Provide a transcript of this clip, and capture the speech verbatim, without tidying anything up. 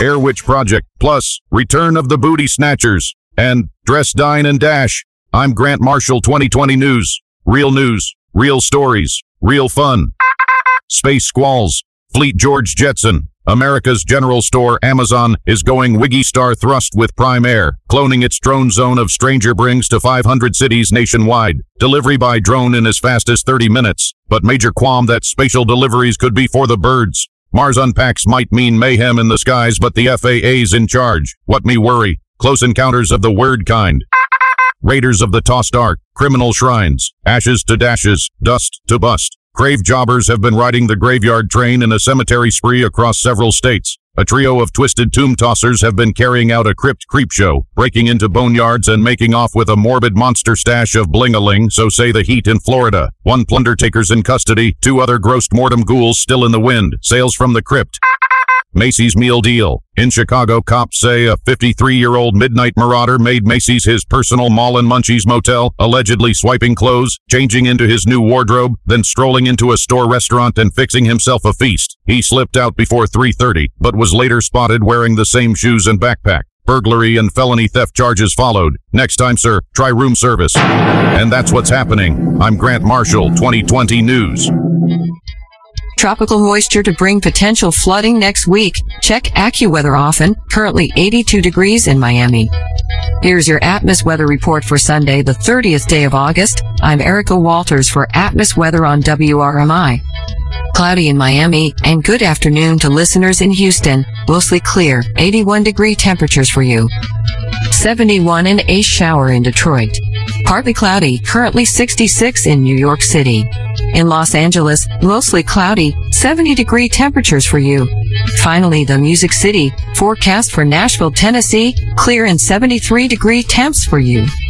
Air Witch Project, plus Return of the Booty Snatchers, and Dress, Dine, and Dash. I'm Grant Marshall, twenty twenty News. Real news, real stories, real fun. Space Squalls. Fleet George Jetson. America's General Store, Amazon, is going Wiggy Star thrust with Prime Air, cloning its drone zone of Stranger Brings to five hundred cities nationwide. Delivery by drone in as fast as thirty minutes, but major qualm that spatial deliveries could be for the birds. Mars Unpacks might mean mayhem in the skies, but the F A A's in charge. What me worry? Close encounters of the weird kind. Raiders of the Tossed Ark, criminal shrines, ashes to dashes, dust to bust. Grave jobbers have been riding the graveyard train in a cemetery spree across several states. A trio of twisted tomb tossers have been carrying out a crypt creep show, breaking into boneyards and making off with a morbid monster stash of bling-a-ling, so say the heat in Florida. One plunder taker's in custody, two other gross mortem ghouls still in the wind. Sales from the crypt. Macy's Meal Deal. In Chicago, cops say a fifty-three-year-old midnight marauder made Macy's his personal Mall and Munchies motel, allegedly swiping clothes, changing into his new wardrobe, then strolling into a store restaurant and fixing himself a feast. He slipped out before three thirty, but was later spotted wearing the same shoes and backpack. Burglary and felony theft charges followed. Next time, sir, try room service. And that's what's happening. I'm Grant Marshall, twenty twenty News. Tropical moisture to bring potential flooding next week. Check AccuWeather often. Currently eighty-two degrees in Miami. Here's your Atmos weather report for Sunday, the thirtieth day of August. I'm Erica Walters for Atmos Weather on W R M I. Cloudy in Miami, and good afternoon to listeners in Houston. Mostly clear, eighty-one degree temperatures for you. seventy-one and a shower in Detroit. Partly cloudy, currently sixty-six in New York City. In Los Angeles, mostly cloudy, seventy degree temperatures for you. Finally, the Music City, forecast for Nashville, Tennessee, clear and seventy-three degree temps for you.